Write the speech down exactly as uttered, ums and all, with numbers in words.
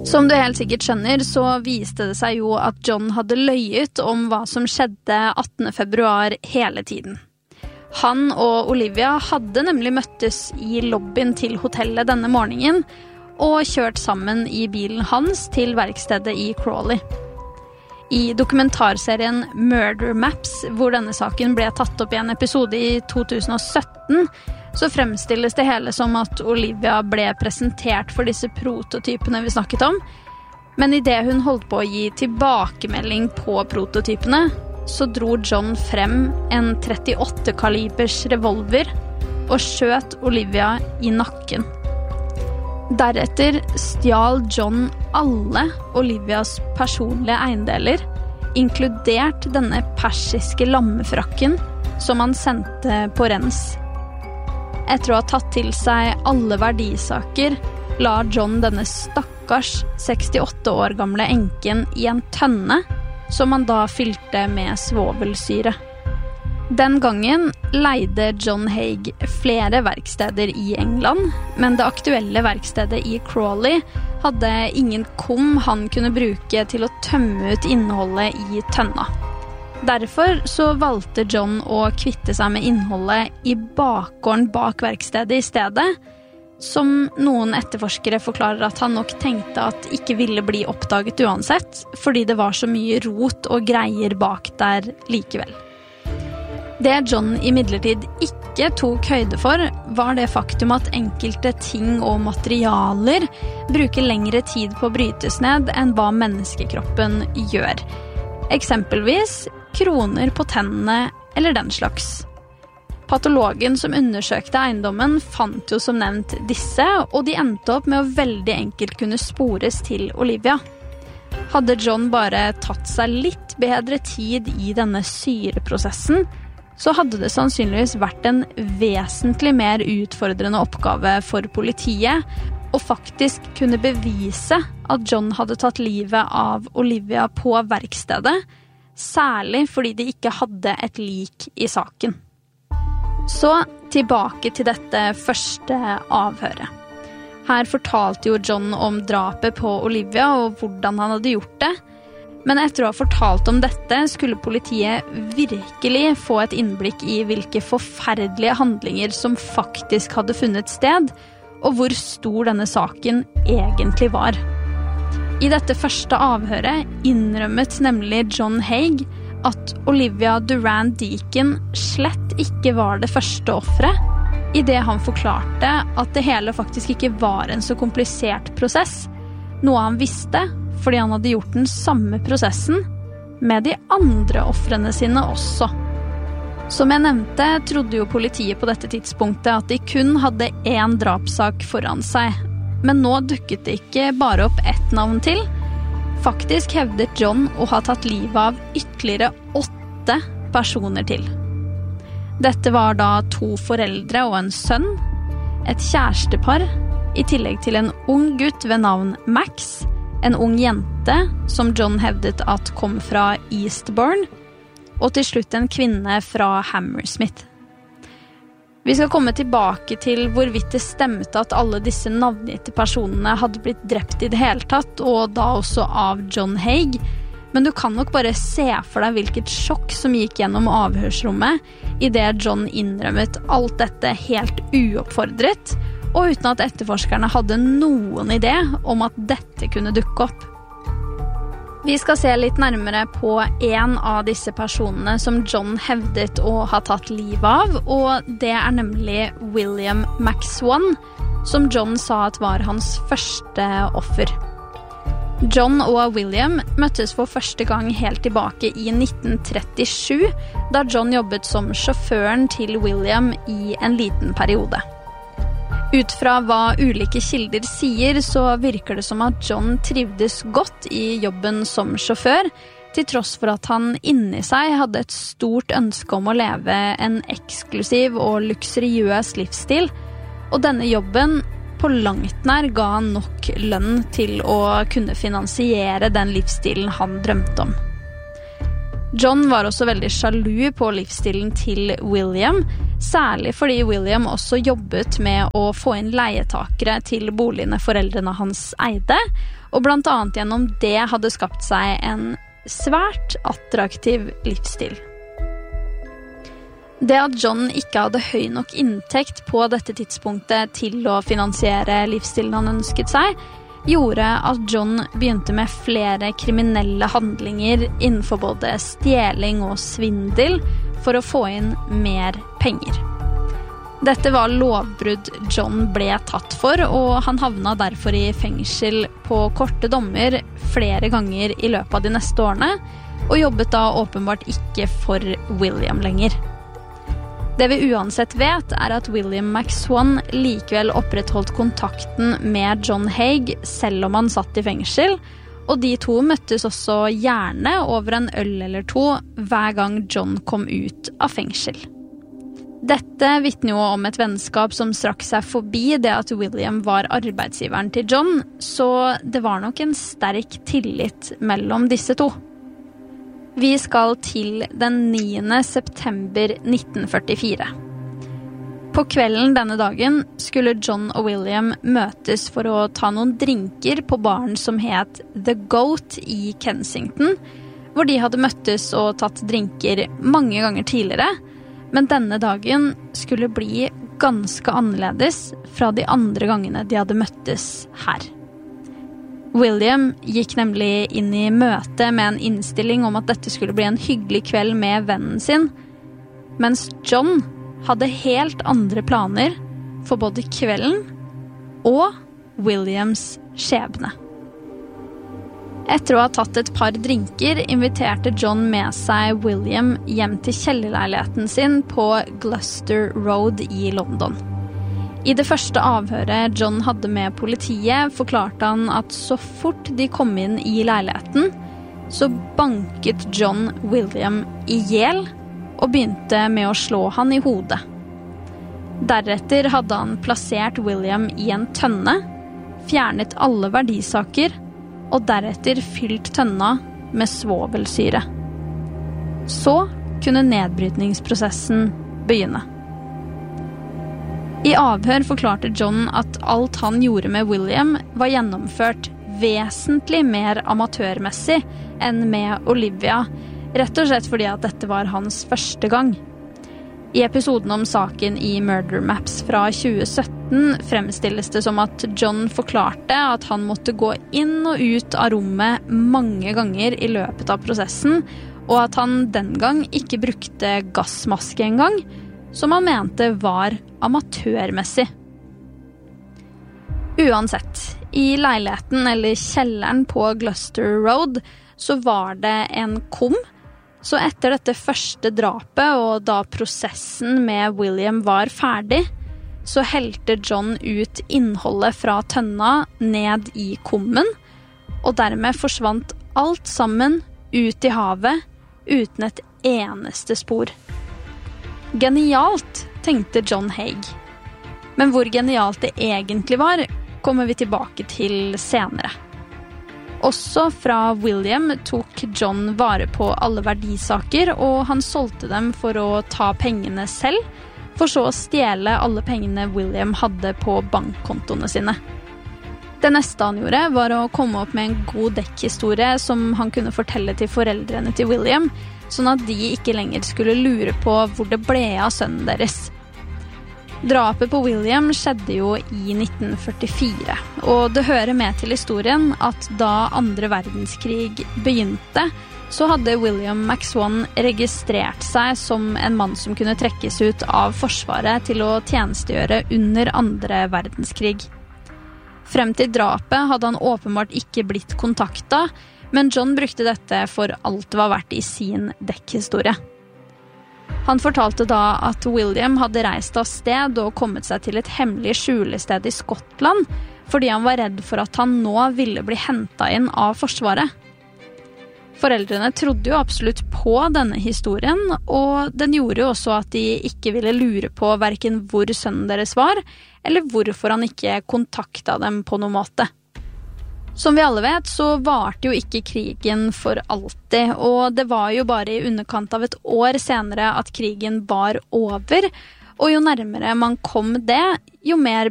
Som du helt sikkert skjønner, så viste det seg jo at John hadde løyet om hva som skjedde attende februar hele tiden. Han og Olivia hadde nemlig møttes i lobbyen til hotellet denne morgenen, og kjørt sammen i bilen hans til verkstedet i Crawley. I dokumentarserien Murder Maps, hvor denne saken ble tatt opp i en episode i to tusen og sytten, så fremstilles det hele som at Olivia ble presentert for disse prototypene vi snakket om, men i det hun holdt på å gi tilbakemelding på prototypene, så dro John frem en trettiåtte kalibers revolver og skjøt Olivia i nakken. Deretter stjal John alle Olivias personlige eiendeler, inkludert denne persiske lammefrakken som han sendte på rens. Etter å ha tatt til seg alle verdisaker, la John denne stakkars sekstiåtte år gamle enken i en tønne, som han da fylte med svovelsyre. Den gangen leide John Haig flere verksteder i England, men det aktuelle verkstedet i Crawley hadde ingen kum han kunne bruke til å tømme ut innholdet i tønna. Derfor så valgte John å kvitte seg med innholdet i bakgården bak verkstedet i stedet, som noen etterforskere forklarer at han nok tenkte at ikke ville bli oppdaget uansett, fordi det var så mye rot og greier bak der likevel. Det John imidlertid ikke tok høyde for, var det faktum at enkelte ting og materialer bruker lengre tid på å brytes ned enn hva menneskekroppen gjør. Eksempelvis kroner på tennene eller den slags. Patologen som undersøkte eiendommen fant jo som nevnt disse, og de endte opp med å veldig enkelt kunne spores til Olivia. Hadde John bare tatt seg litt bedre tid i denne syreprosessen, så hadde det sannsynligvis vært en vesentlig mer utfordrende oppgave for politiet å faktisk kunne bevise at John hadde tatt livet av Olivia på verkstedet, særlig fordi de ikke hadde et lik i saken. Så tilbake til dette første avhøret. Her fortalte jo John om drapet på Olivia og hvordan han hadde gjort det, men etter å ha fortalt om dette skulle politiet virkelig få et innblikk i hvilke forferdelige handlinger som faktisk hadde funnet sted, og hvor stor denne saken egentlig var. I dette første avhøret innrømmet nemlig John Haig at Olivia Duran Deacon slett ikke var det første offeret, i det han forklarte at det hele faktisk ikke var en så komplisert prosess, noe han visste fordi han hadde gjort den samme prosessen med de andre offrene sine også. Som jeg nevnte, trodde jo politiet på dette tidspunktet at de kun hadde én drapssak foran seg, men nå dukket det ikke bare opp ett navn til. Faktisk hevdet John å ha tatt livet av ytterligere åtte personer til. Dette var da to foreldre og en sønn, et kjærestepar, i tillegg til en ung gutt ved navn Max, en ung jente som John hevdet at kom fra Eastbourne, og til slutt en kvinne fra Hammersmith. Vi skal komme tilbake til hvorvidt det stemte at alle disse navngitte personene hadde blitt drept i det hele tatt, og da også av John Haig, men du kan nok bare se for deg hvilket sjokk som gikk gjennom avhørsrommet i det John innrømmet alt dette helt uoppfordret, og uten at etterforskerne hadde noen idé om at dette kunne dukke opp. Vi skal se litt nærmere på en av disse personene som John hevdet å ha tatt livet av, og det er nemlig William McSwan, som John sa at var hans første offer. John og William møttes for første gang helt tilbake i nitten trettisju, da John jobbet som sjåføren til William i en liten periode. Ut fra hva ulike kilder sier, så virker det som at John trivdes godt i jobben som sjåfør, til tross for at han inni seg hadde et stort ønske om å leve en eksklusiv og luksuriøs livsstil, og denne jobben på langt nær ga han nok lønn til å kunne finansiere den livsstilen han drømte om. John var også veldig sjalu på livsstilen til William, særlig fordi William også jobbet med å få inn leietakere til boligene foreldrene hans eide, og blant annet gjennom det hadde skapt seg en svært attraktiv livsstil. Det at John ikke hadde høy nok inntekt på dette tidspunktet til å finansiere livsstilen han ønsket seg, gjorde at John begynte med flere kriminelle handlinger innenfor både stjeling og svindel for å få inn mer penger. Dette var lovbrudd John ble tatt for, og han havna derfor i fengsel på korte dommer flere ganger i løpet av de neste årene, og jobbet da åpenbart ikke for William lenger. Det vi uansett vet er at William McSwan likevel opprettholdt kontakten med John Haig selv om han satt i fengsel, og de to møttes også gjerne over en øl eller to hver gang John kom ut av fengsel. Dette vitner jo om et vennskap som strakk seg forbi det at William var arbeidsgiveren til John, så det var nok en sterk tillit mellom disse to. Vi skal til den niende september nitten førtifire. På kvelden denne dagen skulle John og William møtes for å ta noen drinker på baren som het The Goat i Kensington, hvor de hadde møttes og tatt drinker mange ganger tidligere, men denne dagen skulle bli ganske annerledes fra de andre gangene de hadde møttes her. William gikk nemlig inn i møte med en innstilling om at dette skulle bli en hyggelig kveld med vennen sin, mens John hadde helt andre planer for både kvelden og Williams skjebne. Etter å ha tatt et par drinker inviterte John med seg William hjem til kjellerleiligheten sin på Gloucester Road i London. I det første avhøret John hadde med politiet, forklarte han at så fort de kom inn i leiligheten, så banket John William ihjel og begynte med å slå han i hodet. Deretter hadde han plassert William i en tønne, fjernet alle verdisaker, og deretter fylt tønna med svovelsyre. Så kunne nedbrytningsprosessen begynne. I avhør forklarte John at alt han gjorde med William var gjennomført vesentlig mer amatørmessig enn med Olivia, rett og slett fordi at dette var hans første gang. I episoden om saken i Murder Maps fra tjue sytten fremstilles det som at John forklarte at han måtte gå inn og ut av rommet mange ganger i løpet av prosessen, og at han den gang ikke brukte gassmaske engang, som han mente var amatørmessig. Uansett, i leiligheten eller kjelleren på Gloucester Road så var det en kum, så etter dette første drapet og da prosessen med William var ferdig, så helte John ut innholdet fra tønna ned i kummen, og dermed forsvant alt sammen ut i havet uten et eneste spor. Genialt, tenkte John Haig. Men hvor genialt det egentlig var, kommer vi tilbake til senere. Også fra William tok John vare på alle verdisaker, og han solgte dem for å ta pengene selv, for så å stjele alle pengene William hadde på bankkontoene sine. Det neste han gjorde var å komme opp med en god dekkhistorie som han kunne fortelle til foreldrene til William, sånn at de ikke lenger skulle lure på hvor det ble av sønnen deres. Drapet på William skjedde jo i nitten førtifire, og det hører med til historien at da andre verdenskrig begynte, så hadde William McSwan registrert seg som en mann som kunne trekkes ut av forsvaret til å tjenestegjøre under andre verdenskrig. Frem til drapet hadde han åpenbart ikke blitt kontaktet, men John brukte dette for alt det var verdt i sin dekkhistorie. Han fortalte da at William hadde reist av sted og kommet seg til et hemmelig skjulested i Skottland, fordi han var redd for at han nå ville bli hentet inn av forsvaret. Foreldrene trodde jo absolutt på denne historien, og den gjorde jo også at de ikke ville lure på hverken hvor sønnen deres var, eller hvorfor han ikke kontaktet dem på noen måte. Som vi alle vet, så varte jo ikke krigen for alltid, og det var jo bare i underkant av et år senere at krigen var over, Og jo nærmere man kom det, jo mer